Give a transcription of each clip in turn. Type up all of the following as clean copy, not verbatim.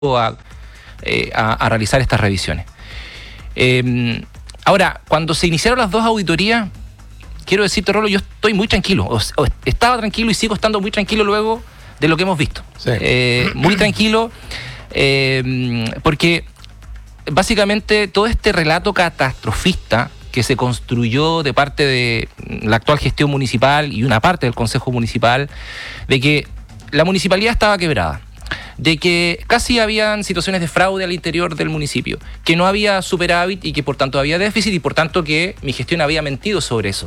a realizar estas revisiones. Ahora, cuando se iniciaron las dos auditorías, quiero decirte, Rolo, yo estoy muy tranquilo, o estaba tranquilo y sigo estando muy tranquilo luego de lo que hemos visto. Sí. Muy tranquilo, porque básicamente todo este relato catastrofista que se construyó de parte de la actual gestión municipal y una parte del Consejo Municipal, de que la municipalidad estaba quebrada, de que casi habían situaciones de fraude al interior del municipio, que no había superávit y que por tanto había déficit y por tanto que mi gestión había mentido sobre eso,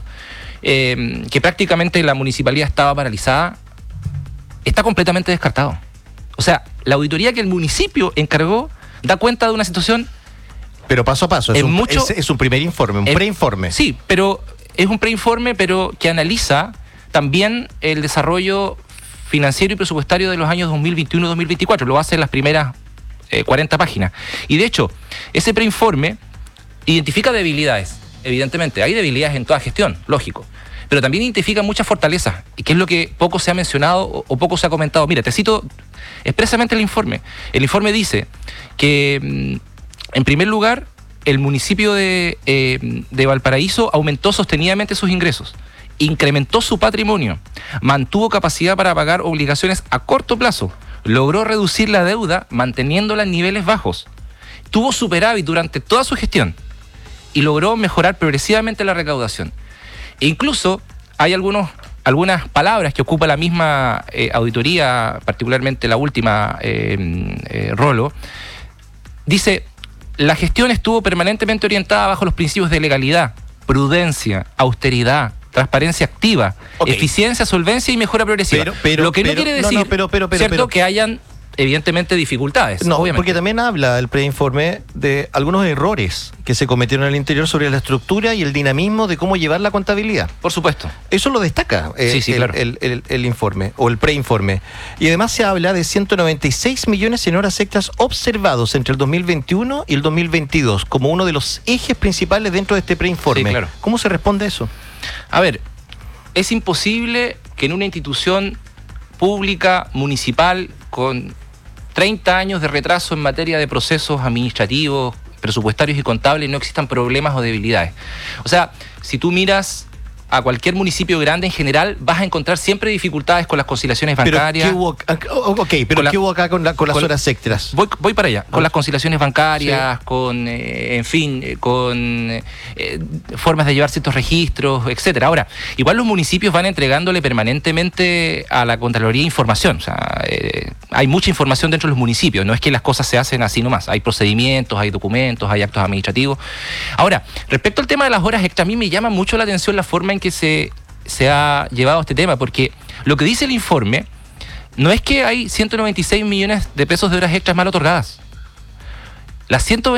que prácticamente la municipalidad estaba paralizada, está completamente descartado. O sea, la auditoría que el municipio encargó da cuenta de una situación... Pero paso a paso, es un primer informe, un preinforme. Sí, pero es un preinforme, pero que analiza también el desarrollo financiero y presupuestario de los años 2021-2024. Lo hace en las primeras 40 páginas. Y de hecho, ese preinforme identifica debilidades. Evidentemente, hay debilidades en toda gestión, lógico. Pero también identifica muchas fortalezas, y que es lo que poco se ha mencionado o poco se ha comentado. Mira, te cito expresamente el informe. El informe dice que, en primer lugar, el municipio de Valparaíso aumentó sostenidamente sus ingresos, incrementó su patrimonio, mantuvo capacidad para pagar obligaciones a corto plazo, logró reducir la deuda manteniéndola en niveles bajos, tuvo superávit durante toda su gestión y logró mejorar progresivamente la recaudación. E incluso hay algunas palabras que ocupa la misma auditoría, particularmente la última, Rolo. Dice: la gestión estuvo permanentemente orientada bajo los principios de legalidad, prudencia, austeridad, transparencia activa, eficiencia, solvencia y mejora progresiva. Lo que no quiere decir, ¿cierto?, que hayan evidentemente dificultades. No, obviamente. Porque también habla el preinforme de algunos errores que se cometieron al interior sobre la estructura y el dinamismo de cómo llevar la contabilidad. Por supuesto. Eso lo destaca claro. el informe o el preinforme. Y además se habla de 196 millones en horas extras observados entre el 2021 y el 2022 como uno de los ejes principales dentro de este preinforme. Sí, claro. ¿Cómo se responde a eso? A ver, es imposible que en una institución pública, municipal, con 30 años de retraso en materia de procesos administrativos, presupuestarios y contables, no existan problemas o debilidades. O sea, si tú miras a cualquier municipio grande en general, vas a encontrar siempre dificultades con las conciliaciones bancarias. ¿Qué hubo acá con las horas extras? Voy para allá. Con las conciliaciones bancarias, sí, con, con formas de llevar ciertos registros, etcétera. Ahora, igual los municipios van entregándole permanentemente a la Contraloría información. O sea, hay mucha información dentro de los municipios. No es que las cosas se hacen así nomás. Hay procedimientos, hay documentos, hay actos administrativos. Ahora, respecto al tema de las horas extras, a mí me llama mucho la atención la forma en que se ha llevado este tema, porque lo que dice el informe no es que hay 196 millones de pesos de horas extras mal otorgadas. Los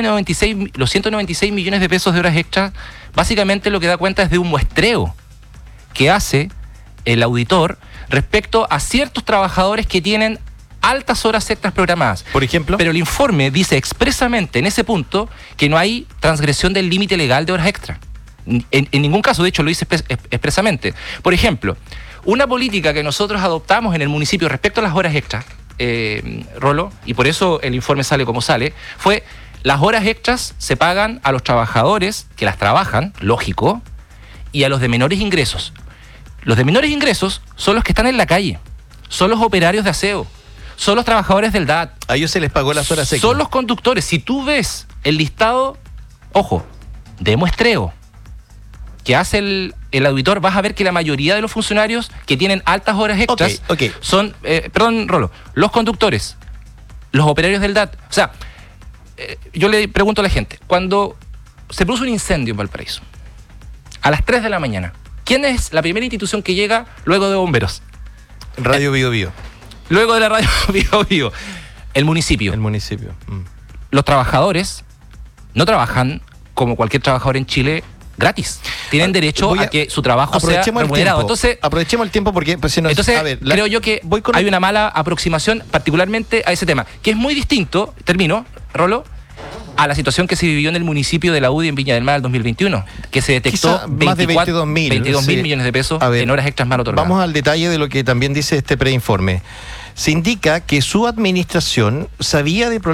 196 millones de pesos de horas extras, básicamente lo que da cuenta es de un muestreo que hace el auditor respecto a ciertos trabajadores que tienen altas horas extras programadas. Por ejemplo. Pero el informe dice expresamente en ese punto que no hay transgresión del límite legal de horas extras. En ningún caso, de hecho, lo dice expresamente. Por ejemplo, una política que nosotros adoptamos en el municipio respecto a las horas extras, Rolo, y por eso el informe sale como sale, fue: las horas extras se pagan a los trabajadores que las trabajan, lógico, y a los de menores ingresos. Los de menores ingresos son los que están en la calle, son los operarios de aseo, son los trabajadores del DAT. A ellos se les pagó las horas extras. Son los conductores. Si tú ves el listado, ojo, de muestreo que hace el auditor, vas a ver que la mayoría de los funcionarios que tienen altas horas extras son, Rolo, los conductores, los operarios del DAT. O sea, yo le pregunto a la gente, cuando se produce un incendio en Valparaíso, a las 3 de la mañana, ¿quién es la primera institución que llega luego de bomberos? Radio Bío Bío. Luego de la radio Bío Bío. El municipio. El municipio. Los trabajadores no trabajan como cualquier trabajador en Chile gratis. Tienen derecho a que su trabajo sea remunerado. Entonces, aprovechemos el tiempo porque pues, creo yo que hay una mala aproximación particularmente a ese tema, que es muy distinto, Rolo, a la situación que se vivió en el municipio de la UDI en Viña del Mar en 2021, que se detectó más de 22 mil millones de pesos en horas extras mal otorgadas. Vamos al detalle de lo que también dice este preinforme. se indica que su administración sabía de